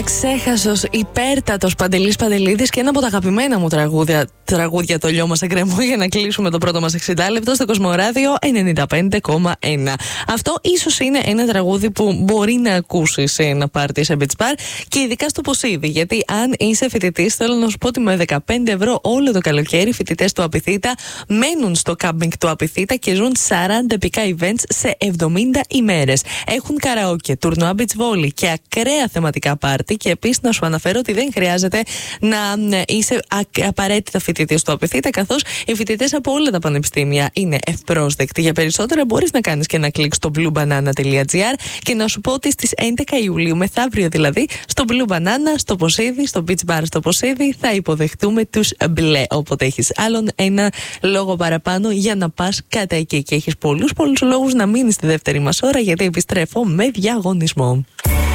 Αξέχαστος, υπέρτατος Παντελής Παντελίδης και ένα από τα αγαπημένα μου τραγούδια το λιώμα σε κρεμό, για να κλείσουμε το πρώτο μας 60 λεπτό στο Κοσμοράδιο 95,1. Αυτό ίσως είναι ένα τραγούδι που μπορεί να ακούσεις σε ένα πάρτι σε beach bar και ειδικά στο Ποσίδι. Γιατί αν είσαι φοιτητής, θέλω να σου πω ότι με 15 ευρώ όλο το καλοκαίρι οι φοιτητές του Απιθύτα μένουν στο κάμπινγκ του Απιθύτα και ζουν 40 επικά events σε 70 ημέρες. Έχουν καραόκε, τουρνουά beach volley και ακραία θεματικά πάρτι. Και επίσης να σου αναφέρω ότι δεν χρειάζεται να είσαι απαραίτητα φοιτητής του Απιθύτα, καθώς οι φοιτητές από όλα τα πανεπιστήμια είναι ευπρόσδεκτοι. Για περισσότερα μπορείς να κάνεις και ένα κλικ στο bluebanana.gr και να σου πω ότι στις 11 Ιουλίου, μεθαύριο δηλαδή, στο Blue Banana, στο Ποσίδι, στο beach bar στο Ποσίδι, θα υποδεχτούμε τους μπλε. Οπότε έχεις άλλον ένα λόγο παραπάνω για να πας κατά εκεί. Και έχεις πολλούς λόγους να μείνεις στη δεύτερη μας ώρα, γιατί επιστρέφω με διαγωνισμό.